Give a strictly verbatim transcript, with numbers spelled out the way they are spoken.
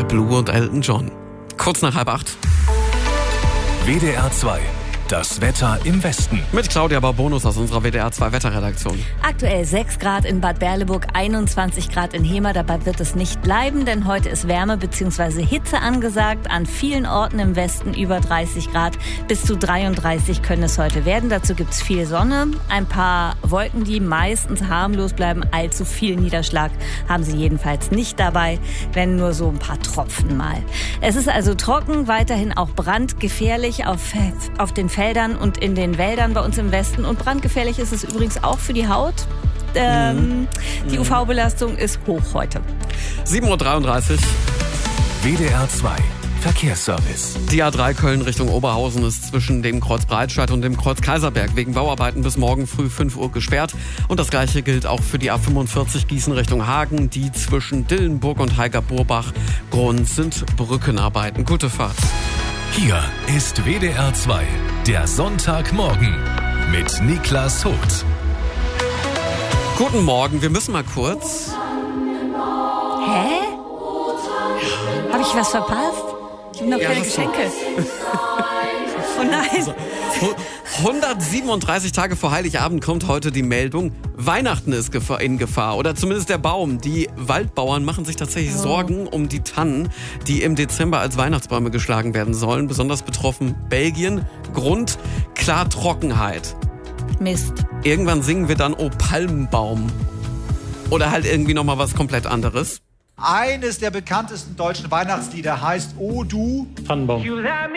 Blue und Elton John. Kurz nach halb acht. W D R zwei. Das Wetter im Westen. Mit Claudia Barbonus aus unserer W D R zwei Wetterredaktion. Aktuell sechs Grad in Bad Berleburg, einundzwanzig Grad in Hemer. Dabei wird es nicht bleiben, denn heute ist Wärme bzw. Hitze angesagt. An vielen Orten im Westen über dreißig Grad. Bis zu dreiunddreißig können es heute werden. Dazu gibt es viel Sonne. Ein paar Wolken, die meistens harmlos bleiben. Allzu viel Niederschlag haben sie jedenfalls nicht dabei, wenn nur so ein paar Tropfen mal. Es ist also trocken, weiterhin auch brandgefährlich auf, auf den Feldern und in den Wäldern bei uns im Westen. Und brandgefährlich ist es übrigens auch für die Haut. Ähm, mhm. Die U V-Belastung ist hoch heute. sieben Uhr dreiunddreißig. W D R zwei Verkehrsservice. Die A drei Köln Richtung Oberhausen ist zwischen dem Kreuz Breitscheid und dem Kreuz Kaiserberg wegen Bauarbeiten bis morgen früh fünf Uhr gesperrt. Und das Gleiche gilt auch für die A fünfundvierzig Gießen Richtung Hagen. Die zwischen Dillenburg und Heiger-Burbach. Grund sind Brückenarbeiten. Gute Fahrt. Hier ist W D R zwei, der Sonntagmorgen mit Niklas Hoth. Guten Morgen, wir müssen mal kurz... Hä? Habe ich was verpasst? Ich habe noch Ja, keine hast du. Geschenke. Oh nein. hundertsiebenunddreißig Tage vor Heiligabend kommt heute die Meldung, Weihnachten ist in Gefahr. Oder zumindest der Baum. Die Waldbauern machen sich tatsächlich Oh. Sorgen um die Tannen, die im Dezember als Weihnachtsbäume geschlagen werden sollen. Besonders betroffen Belgien. Grund, klar Trockenheit. Mist. Irgendwann singen wir dann O Palmenbaum. Oder halt irgendwie nochmal was komplett anderes. Eines der bekanntesten deutschen Weihnachtslieder heißt O du Tannenbaum.